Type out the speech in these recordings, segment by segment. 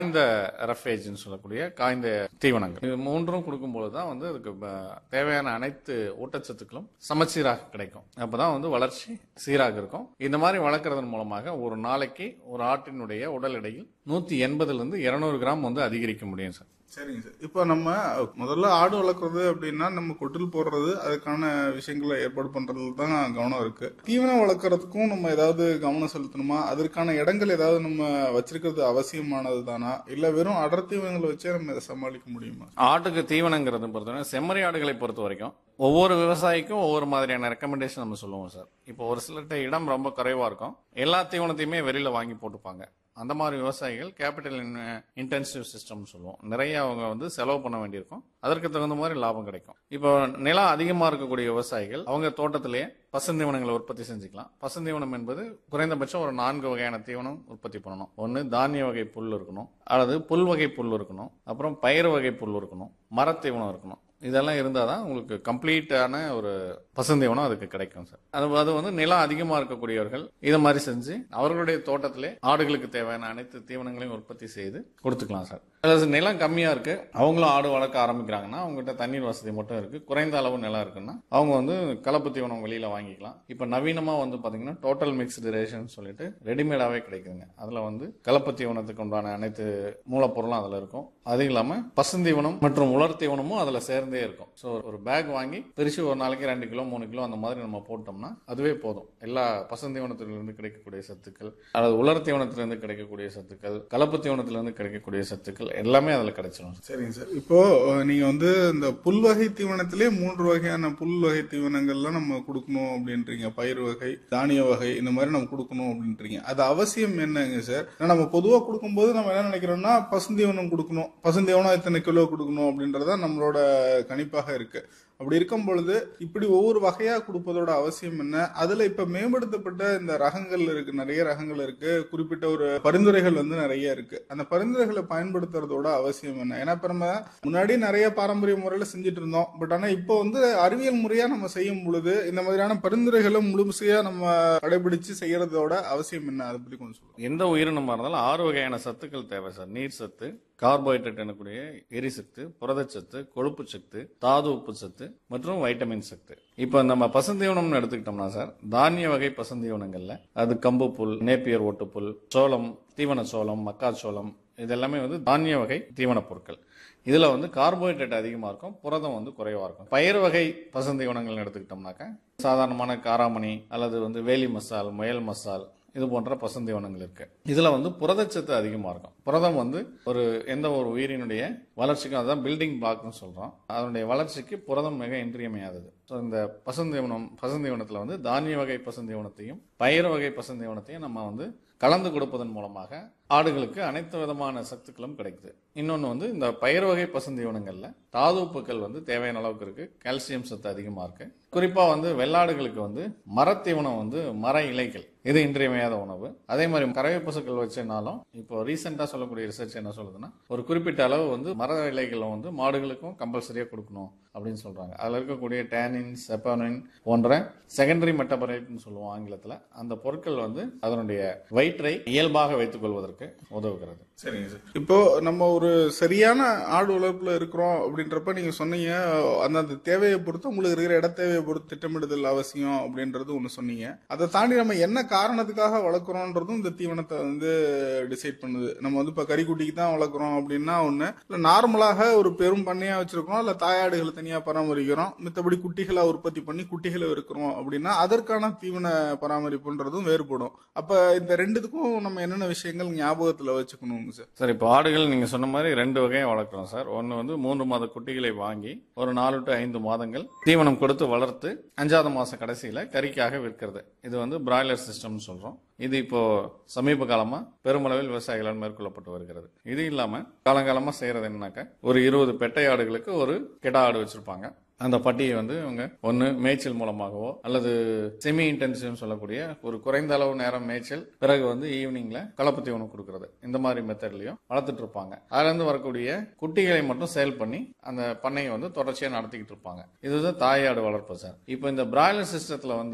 இந்த ரஃபேஜ்னு சொல்லக்கூடிய காய்ந்த தீவனங்கள் இது மூன்றும் கொடுக்கும்போது தான் வந்து அதுக்கு தேவையான அனைத்து ஊட்டச்சத்துக்களும் சமச்சீராக கிடைக்கும். அப்பதான் வந்து வளர்ச்சி சீராக இருக்கும். இந்த மாதிரி வளர்க்கறதன் மூலமாக ஒரு நாளைக்கு ஒரு ஆட்டினுடைய உடல் எடையில் 180 இருந்து 200 கிராம் வந்து அதிகரிக்க முடியும் சார். சரிங்க சார். இப்போ நம்ம முதல்ல ஆடு வளர்க்குறது அப்படின்னா நம்ம கொட்டில் போடுறது அதுக்கான விஷயங்களை ஏற்பாடு பண்றதுல தான் கவனம் இருக்கு. தீவனம் வளர்க்கறதுக்கும் நம்ம ஏதாவது கவனம் செலுத்தணுமா? அதற்கான இடங்கள் ஏதாவது நம்ம வச்சிருக்கிறது அவசியமானது தானா, இல்ல வெறும் அடர் தீவனங்களை வச்சே நம்ம இதை சமாளிக்க முடியுமா? ஆட்டுக்கு தீவனங்கிறது பொறுத்தவரை செம்மறி ஆடுகளை பொறுத்த வரைக்கும் ஒவ்வொரு விவசாயிக்கும் ஒவ்வொரு மாதிரியான ரெக்கமெண்டேஷன் நம்ம சொல்லுவோம் சார். இப்போ ஒரு சிலர்கிட்ட இடம் ரொம்ப குறைவா இருக்கும், எல்லா தீவனத்தையுமே வெளியில வாங்கி போட்டுப்பாங்க. அந்த மாதிரி விவசாயிகள் கேபிட்டல் இன்டென்சிவ் சிஸ்டம் சொல்லுவோம். நிறைய அவங்க வந்து செலவு பண்ண வேண்டியிருக்கும், அதற்கு தகுந்த மாதிரி லாபம் கிடைக்கும். இப்போ நிலம் அதிகமா இருக்கக்கூடிய விவசாயிகள் அவங்க தோட்டத்திலேயே பசுந்தீவனங்களை உற்பத்தி செஞ்சுக்கலாம். பசுந்தீவனம் என்பது குறைந்தபட்சம் ஒரு 4 வகையான தீவனம் உற்பத்தி பண்ணணும். ஒன்று தானிய வகை புல் இருக்கணும், அல்லது புல் வகை புல் இருக்கணும், அப்புறம் பயிர் வகை புல் இருக்கணும், மரத்தீவனம் இருக்கணும். இதெல்லாம் இருந்தால் தான் உங்களுக்கு கம்ப்ளீட்டான ஒரு பசுந்தீவனம் அதுக்கு கிடைக்கும் சார். அது வந்து நிலம் அதிகமாக இருக்கக்கூடியவர்கள் இதை மாதிரி செஞ்சு அவர்களுடைய தோட்டத்திலே ஆடுகளுக்கு தேவையான அனைத்து தீவனங்களையும் உற்பத்தி செய்து கொடுத்துக்கலாம் சார். அதாவது நிலம் கம்மியாக இருக்கு, அவங்களும் ஆடு வளர்க்க ஆரம்பிக்கிறாங்கன்னா அவங்ககிட்ட தண்ணீர் வசதி மட்டும் இருக்கு, குறைந்த அளவு நிலம் இருக்குன்னா அவங்க வந்து கலப்பு தீவனம் வெளியில வாங்கிக்கலாம். இப்போ நவீனமாக வந்து பார்த்தீங்கன்னா டோட்டல் மிக்ஸ்டு ரேஷன் சொல்லிட்டு ரெடிமேடாகவே கிடைக்குதுங்க. அதில் வந்து கலப்பு தீவனத்துக்கு உண்டான அனைத்து மூலப்பொருளும் அதில் இருக்கும். அது இல்லாமல் பசுந்தீவனம் மற்றும் உலர் தீவனமும் அதில் சேர்ந்தே இருக்கும். ஸோ ஒரு பேக் வாங்கி பிரிச்சு ஒரு நாளைக்கு 2 கிலோ 3 கிலோ அந்த மாதிரி நம்ம போட்டோம்னா அதுவே போதும். எல்லா பசுந்தீவனத்திலிருந்து கிடைக்கக்கூடிய சத்துக்கள், அதாவது உலர் தீவனத்திலிருந்து கிடைக்கக்கூடிய சத்துக்கள், கலப்பு தீவனத்திலிருந்து கிடைக்கக்கூடிய சத்துக்கள் எல்லாமே அதில் கிடைச்சிடும். சரிங்க சார். இப்போ நீங்க வந்து இந்த புல் வகை தீவனத்திலே 3 வகையான புல் வகை தீவனங்கள்லாம் நம்ம கொடுக்கணும் அப்படின்றீங்க. பயிர் வகை, தானிய வகை, இந்த மாதிரி நம்ம கொடுக்கணும் அப்படின்றீங்க. அது அவசியம் என்னங்க சார்? நம்ம பொதுவாக கொடுக்கும்போது நம்ம என்ன நினைக்கிறோம்னா பசுந்தீவனம் கொடுக்கணும், பசுந்தீவனம் இத்தனை கிலோ கொடுக்கணும் அப்படின்றத நம்மளோட கணிப்பாக இருக்கு. அப்படி இருக்கும் பொழுது இப்படி ஒவ்வொரு வகையா கொடுப்பதோட அவசியம் என்ன? அதுல இப்ப மேம்படுத்தப்பட்ட இந்த ரகங்கள் இருக்கு, நிறைய ரகங்கள் இருக்கு, குறிப்பிட்ட ஒரு பரிந்துரைகள் வந்து நிறைய இருக்கு. அந்த பரிந்துரைகளை பயன்படுத்துறதோட அவசியம் என்ன? ஏன்னா இப்ப நம்ம முன்னாடி நிறைய பாரம்பரிய முறையில செஞ்சுட்டு இருந்தோம். பட் ஆனா இப்போ வந்து அறிவியல் முறையா நம்ம செய்யும் பொழுது இந்த மாதிரியான பரிந்துரைகளை முழுமையா நம்ம கடைபிடிச்சு செய்யறதோட அவசியம் என்ன? அதை பத்தி கொஞ்சம் சொல்லுங்க. எந்த உயிரினமா இருந்தாலும் 6 வகையான சத்துக்கள் தேவை சார். நீர் சத்து, கார்போஹைட்ரேட் எனக்கூடிய எரிசத்து, புரதச்சத்து, கொழுப்பு சத்து, தாது உப்பு சத்து மற்றும் வைட்டமின் சத்து. இப்ப நம்ம பசுந்தீவனம்னு எடுத்துக்கிட்டோம்னா சார், தானிய வகை பசுந்தீவனங்கள்ல அது கம்பு புல், நேப்பியர் ஓட்டுப்புல், சோளம், தீவன சோளம், மக்காச்சோளம், இதெல்லாமே வந்து தானிய வகை தீவன பொருட்கள். இதுல வந்து கார்போஹைட்ரேட் அதிகமா இருக்கும், புரதம் வந்து குறைவா இருக்கும். பயிர் வகை பசுந்தீவனங்கள் எடுத்துக்கிட்டோம்னாக்க சாதாரணமான காராமணி அல்லது வந்து வேலி மசால், முயல் மசால், இது போன்ற பசுந்தீவனங்கள் இருக்கு. இதுல வந்து புரதச்சத்து அதிகமா இருக்கும். புரதம் வந்து எந்த ஒரு உயிரினுடைய வளர்ச்சிக்கும், அதான் பில்டிங் பிளாக்னு சொல்றோம், அதனுடைய வளர்ச்சிக்கு புரதம் மிக இன்றியமையாதது. இந்த பசுந்தீவனத்துல வந்து தானிய வகை பசுந்தீவனத்தையும் பயிர் வகை பசுந்தீவனத்தையும் நம்ம வந்து கலந்து கொடுப்பதன் மூலமாக ஆடுகளுக்கு அனைத்து விதமான சத்துக்களும் கிடைக்குது. இன்னொன்று வந்து இந்த பயிர் வகை பசுந்தீவனங்கள்ல தாது உப்புக்கள் வந்து தேவையான அளவுக்கு இருக்கு, கால்சியம் சத்து அதிகமா இருக்கு. குறிப்பா வந்து வெள்ளாடுகளுக்கு வந்து மரத்தீவனம் வந்து மர இலைகள் இது இன்றியமையாத உணவு. அதே மாதிரி கறவை பசுக்கள் வச்சனாலும் இப்போ ரீசெண்டா சொல்லக்கூடிய ரிசர்ச் என்ன சொல்லுதுன்னா ஒரு குறிப்பிட்ட அளவு வந்து மர இலைகளை வந்து மாடுகளுக்கும் கம்பல்சரியா கொடுக்கணும் அப்படின்னு சொல்றாங்க. அதுல இருக்கக்கூடிய டேனின், செப்பனின் போன்ற செகண்டரி மெட்டபாலைட்னு சொல்லுவோம் ஆங்கிலத்துல, அந்த பொருட்கள் வந்து அதனுடைய வயிற்றை இயல்பாக வைத்துக் கொள்வதற்கு உதவுகிறது. சரிங்க சார். இப்போ நம்ம ஒரு சரியான ஆடு வளர்ப்புல இருக்கிறோம் அப்படின்றப்ப நீங்க சொன்னீங்க அந்த தேவையை பொறுத்து உங்களுக்கு இருக்கிற இட தேவையை பொறுத்து திட்டமிடுதல் அவசியம் அப்படின்றது ஒண்ணு சொன்னீங்க. அதை தாண்டி நம்ம என்ன காரணத்துக்காக வளர்க்குறோன்றதும் இந்த தீவனத்தை வந்து டிசைட் பண்ணுது. நம்ம வந்து இப்ப கறிக்குட்டிக்கு தான் வளர்க்குறோம் அப்படின்னா ஒண்ணு, இல்ல நார்மலாக ஒரு பெரும் பண்ணையா வச்சிருக்கோம், இல்ல தாயாடுகளை தனியா பராமரிக்கிறோம், மித்தபடி குட்டிகளை உற்பத்தி பண்ணி குட்டிகளை இருக்கிறோம் அப்படின்னா அதற்கான தீவன பராமரிப்புன்றதும் வேறுபடும். அப்ப இந்த ரெண்டுத்துக்கும் நம்ம என்னென்ன விஷயங்கள் ஞாபகத்துல வச்சுக்கணும் சார்? இப்போ ஆடுகள் நீங்க சொன்ன மாதிரி 2 வகையை வளர்க்குறோம் சார். ஒன்னு வந்து 3 மாத குட்டிகளை வாங்கி ஒரு 4 to 5 மாதங்கள் தீவனம் கொடுத்து வளர்த்து 5வது மாசம் கடைசியில கறிக்காக விற்கிறது. இது வந்து பிராய்லர் சிஸ்டம் சொல்றோம். இது இப்போ சமீப காலமா பெருமளவில் விவசாயிகளால் மேற்கொள்ளப்பட்டு வருகிறது. இது இல்லாம காலங்காலமா செய்யறது என்னன்னாக்க ஒரு 20 பெட்டை ஆடுகளுக்கு ஒரு கெடா ஆடு வச்சிருப்பாங்க. அந்த பட்டியை வந்து அவங்க ஒன்னு மேய்ச்சல் மூலமாகவோ அல்லது செமி இன்டென்சிவ் சொல்லக்கூடிய ஒரு குறைந்த அளவு நேரம் மேய்ச்சல், பிறகு வந்து ஈவினிங்ல கலப்பு தீவனம் கொடுக்கறது, இந்த மாதிரி மெத்தட்லயும் வளர்த்துட்டு இருப்பாங்க. அதுல இருந்து வரக்கூடிய குட்டிகளை மட்டும் சேல் பண்ணி அந்த பண்ணையை வந்து தொடர்ச்சியா நடத்திக்கிட்டு இருப்பாங்க. இதுதான் தாயாடு வளர்ப்பு சார். இப்போ இந்த பிராய்லர் சிஸ்டத்துல வந்து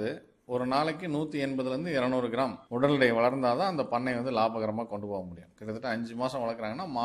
ஒரு நாளைக்கு 180 200 கிராம் உடல் எடை வளர்ந்தாதான் அந்த பண்ணை வந்து லாபகரமா கொண்டு போக முடியும். கிட்டத்தட்ட 5 மாசம் வளர்க்குறாங்கன்னா